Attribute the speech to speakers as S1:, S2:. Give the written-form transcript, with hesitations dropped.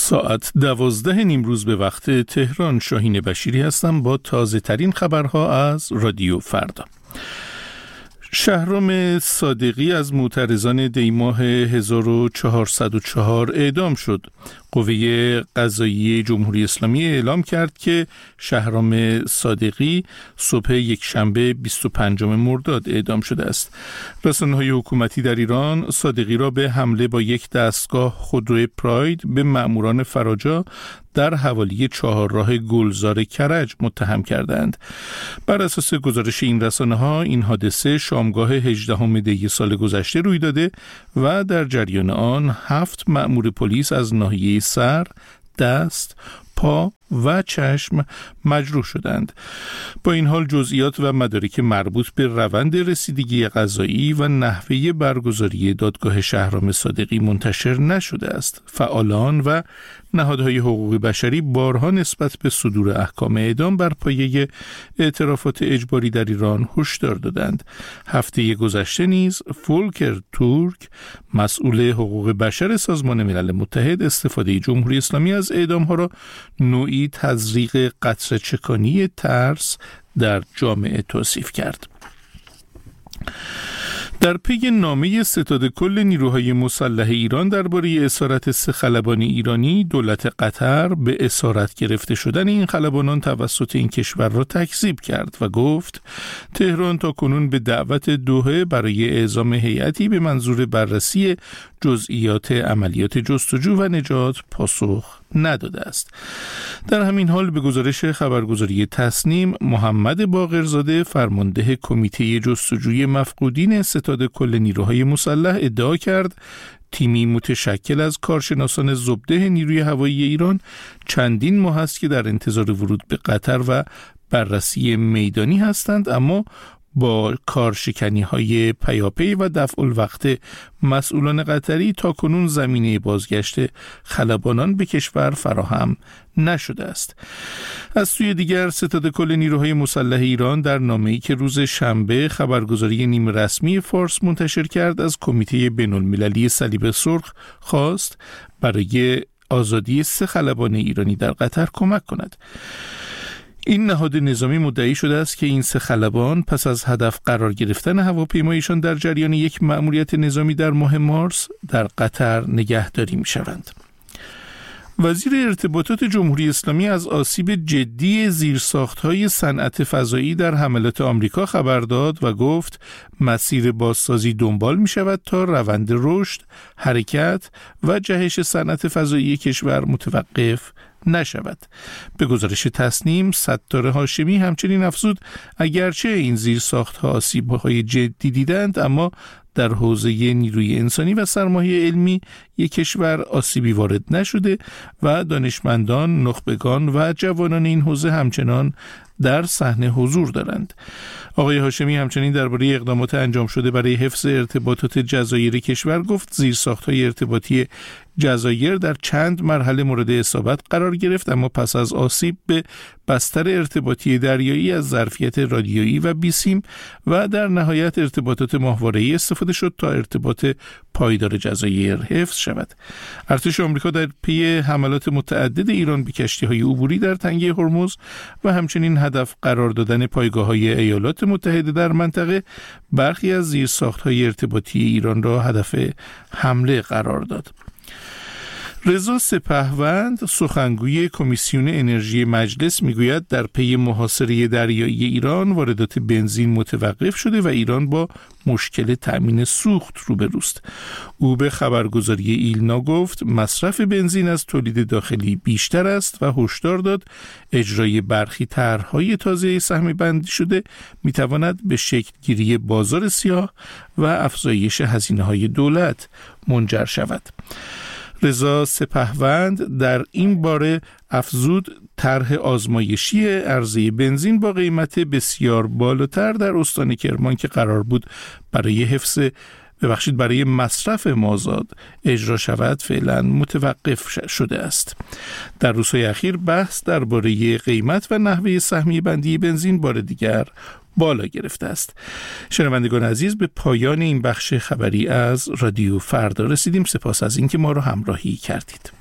S1: ساعت 12 نیمروز به وقت تهران. شاهین بشیری هستم با تازه ترین خبرها از رادیو فردا. شهرام صادقی از معترضان دیماه 1404 اعدام شد. قوه قضاییه جمهوری اسلامی اعلام کرد که شهرام صادقی صبح یکشنبه 25 مرداد اعدام شده است. رسانه‌های حکومتی در ایران صادقی را به حمله با یک دستگاه خودرو پراید به مأموران فراجا در حوالی چهارراه گلزار کرج متهم کردند. بر اساس گزارش این رسانه‌ها این حادثه شامگاه 18 دی سال گذشته روی داده و در جریان آن 7 مأمور پلیس از ناحیه سر، دست، پا و چشم مجروح شدند. با این حال جزئیات و مدارک مربوط به روند رسیدگی قضایی و نحوه برگزاری دادگاه شهرام صادقی منتشر نشده است. فعالان و نهادهای حقوق بشری بارها نسبت به صدور احکام اعدام بر پایه اعترافات اجباری در ایران هشدار دادند. هفته گذشته نیز فولکر تورک، مسئول حقوق بشر سازمان ملل متحد، استفاده جمهوری اسلامی از اعدام‌ها را نوعی تزریق قطره‌چکانی ترس در جامعه توصیف کرد. در پی نامه ستاد کل نیروهای مسلح ایران درباره اسارت 3 خلبان ایرانی، دولت قطر به اسارت گرفته شدن این خلبانان توسط این کشور را تکذیب کرد و گفت تهران تاکنون به دعوت دوحه برای اعزام هیئتی به منظور بررسی جزئیات عملیات جستجو و نجات پاسخ نداده است. در همین حال به گزارش خبرگزاری تصنیم، محمد باقرزاده فرمانده کمیته جستجوی مفقودین ستاد کل نیروهای مسلح ادعا کرد تیمی متشکل از کارشناسان زبده نیروی هوایی ایران چندین ماه است که در انتظار ورود به قطر و بررسی میدانی هستند، اما با کارشکنی‌های پیاپی و دفع الوقت مسئولان قطری تاکنون زمینه بازگشت خلبانان به کشور فراهم نشده است. از سوی دیگر ستاد کل نیروهای مسلح ایران در نامه‌ای که روز شنبه خبرگزاری نیم رسمی فارس منتشر کرد از کمیته بین‌المللی صلیب سرخ خواست برای آزادی 3 خلبان ایرانی در قطر کمک کند. این نهاد نظامی مدعی شده است که این 3 خلبان پس از هدف قرار گرفتن هواپیمایشان در جریان یک مأموریت نظامی در ماه مارس در قطر نگهداری می‌شوند. وزیر ارتباطات جمهوری اسلامی از آسیب جدی زیرساخت‌های صنعت فضایی در حملات آمریکا خبر داد و گفت مسیر بازسازی دنبال می‌شود تا روند رشد، حرکت و جهش صنعت فضایی کشور متوقف نشود. به گزارش تصنیم، ستار هاشمی همچنین افزود اگرچه این زیرساخت‌ها آسیب‌های جدی دیدند، اما در حوزه نیروی انسانی و سرمایه علمی یک کشور آسیبی وارد نشده و دانشمندان، نخبگان و جوانان این حوزه همچنان در صحنه حضور دارند. آقای هاشمی همچنین درباره اقدامات انجام شده برای حفظ ارتباطات جزایر کشور گفت زیرساخت‌های ارتباطی جزایر در چند مرحله مورد اصابت قرار گرفت، اما پس از آسیب به بستر ارتباطی دریایی از ظرفیت رادیویی و بیسیم و در نهایت ارتباطات ماهواره‌ای استفاده شد تا ارتباط پایدار جزایر حفظ شود. ارتش آمریکا در پی حملات متعدد ایران به کشتی‌های عبوری در تنگه هرمز و همچنین هدف قرار دادن پایگاه‌های ایالات متحده در منطقه، برخی از زیرساخت‌های ارتباطی ایران را هدف حمله قرار داد. رضا سپهوند سخنگوی کمیسیون انرژی مجلس میگوید در پی محاصره دریایی ایران واردات بنزین متوقف شده و ایران با مشکل تأمین سوخت روبروست. او به خبرگزاری ایلنا گفت مصرف بنزین از تولید داخلی بیشتر است و هشدار داد اجرای برخی طرح‌های تازه سهم بندی شده میتواند به شکل گیری بازار سیاه و افزایش هزینه‌های دولت منجر شود. رضا سپهوند در این باره افزود طرح آزمایشی عرضه بنزین با قیمت بسیار بالاتر در استان کرمان که قرار بود برای مصرف مازاد اجرا شود فعلا متوقف شده است. در روزهای اخیر بحث درباره قیمت و نحوه سهمیه بندی بنزین بار دیگر بالا گرفته است. شنوندگان عزیز، به پایان این بخش خبری از رادیو فردا رسیدیم. سپاس از اینکه ما را همراهی کردید.